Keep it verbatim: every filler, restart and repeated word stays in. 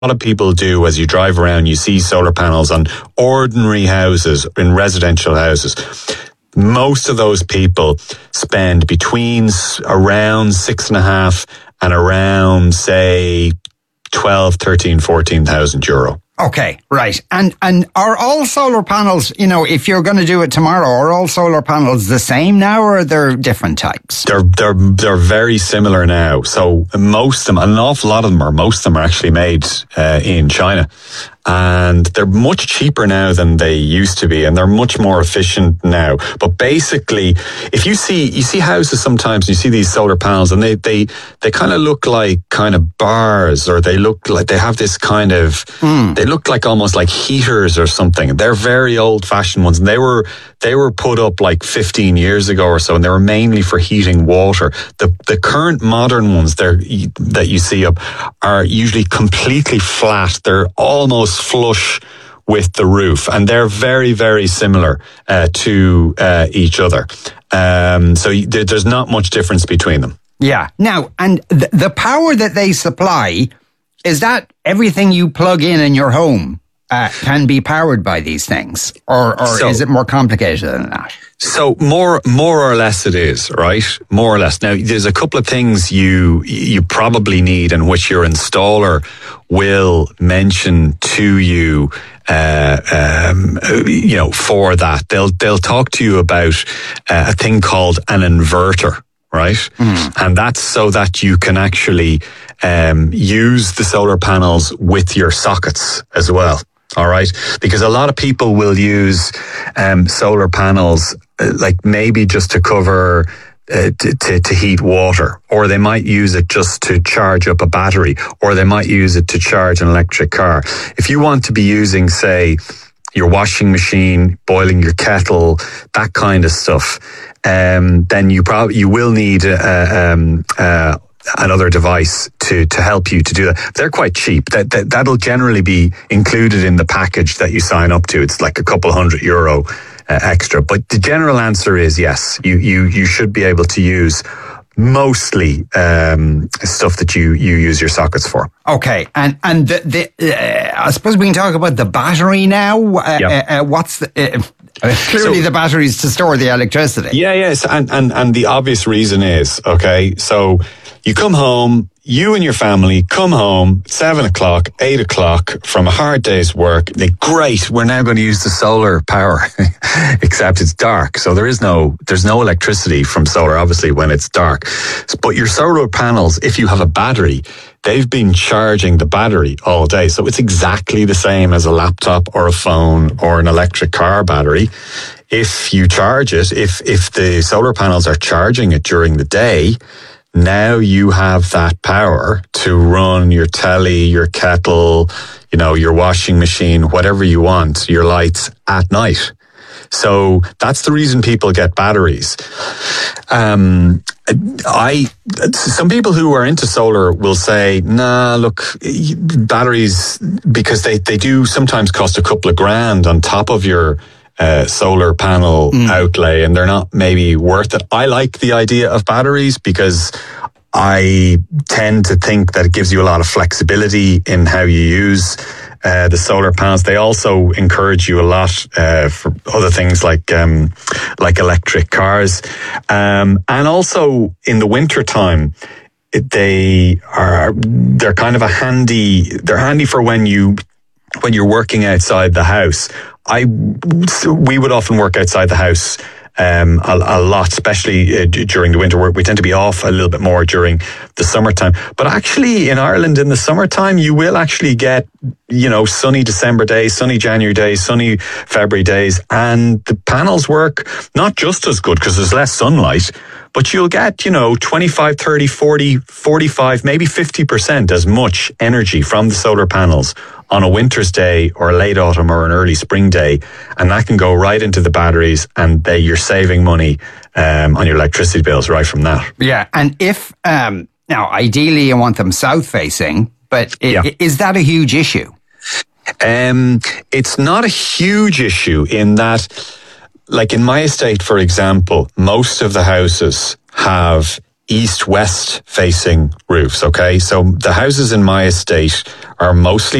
lot of people do as you drive around, you see solar panels on ordinary houses, in residential houses. Most of those people spend between around six and a half and around, say, twelve, thirteen, fourteen thousand euro. Okay, right. And and are all solar panels, you know, if you're going to do it tomorrow, are all solar panels the same now, or are there different types? They're they're they're very similar now. So most of them, an awful lot of them, or most of them, are actually made uh, in China. And they're much cheaper now than they used to be, and they're much more efficient now. But basically, if you see you see houses sometimes, you see these solar panels, and they they they kind of look like kind of bars, or they look like they have this kind of mm. they look like almost like heaters or something. They're very old-fashioned ones, and they were they were put up like fifteen years ago or so, and they were mainly for heating water. The the current modern ones there that you see up are usually completely flat. They're almost flush with the roof, and they're very, very similar uh, to uh, each other. Um, so th- there's not much difference between them. Yeah. Now, and th- the power that they supply, is that everything you plug in in your home uh, can be powered by these things, or, or so, is it more complicated than that? So more, more or less it is, right? More or less. Now, there's a couple of things you, you probably need, and which your installer will mention to you, uh, um, you know, for that. They'll, they'll talk to you about uh, a thing called an inverter, right? Mm. And that's so that you can actually, um, use the solar panels with your sockets as well. All right. Because a lot of people will use, um, solar panels, uh, like maybe just to cover, uh, to, to, to heat water, or they might use it just to charge up a battery, or they might use it to charge an electric car. If you want to be using, say, your washing machine, boiling your kettle, that kind of stuff, um, then you probably, you will need, uh, um, uh, another device to, to help you to do that. They're quite cheap. That, that, that'll generally be included in the package that you sign up to. It's like a couple hundred euro uh, extra. But the general answer is yes, you, you, you should be able to use mostly um, stuff that you, you use your sockets for. Okay. And, and the, the, uh, I suppose we can talk about the battery now. Uh, yep. uh, uh, what's the, uh, Uh, clearly so, the batteries to store the electricity. Yeah, yes. And, and, and the obvious reason is, okay, so you come home, you and your family come home, seven o'clock, eight o'clock from a hard day's work. They, great, we're now going to use the solar power, except it's dark. So there is no, there's no electricity from solar, obviously, when it's dark. But your solar panels, if you have a battery, they've been charging the battery all day. So it's exactly the same as a laptop or a phone or an electric car battery. If you charge it, if, if the solar panels are charging it during the day, now you have that power to run your telly, your kettle, you know, your washing machine, whatever you want, your lights at night. So that's the reason people get batteries. Um, I, some people who are into solar will say, nah, look, batteries, because they, they do sometimes cost a couple of grand on top of your uh, solar panel mm. outlay, and they're not maybe worth it. I like the idea of batteries because I tend to think that it gives you a lot of flexibility in how you use uh, the solar panels. They also encourage you a lot uh, for other things like um, like electric cars, um, and also in the winter time. They are they're kind of a handy. They're handy for when you when you're working outside the house. I we would often work outside the house um, a, a lot, especially uh, during the winter work. We tend to be off a little bit more during the summertime. But actually, in Ireland, in the summertime, you will actually get, you know, sunny December days, sunny January days, sunny February days, and the panels work not just as good because there's less sunlight, but you'll get, you know, twenty-five, thirty, forty, forty-five, maybe fifty percent as much energy from the solar panels on a winter's day or a late autumn or an early spring day. And that can go right into the batteries, and they, you're saving money um, on your electricity bills right from that. Yeah. And if, um, now, ideally you want them south facing, but yeah. I- is that a huge issue? Um, it's not a huge issue in that, like in my estate, for example, most of the houses have east-west facing roofs, okay? So the houses in my estate are mostly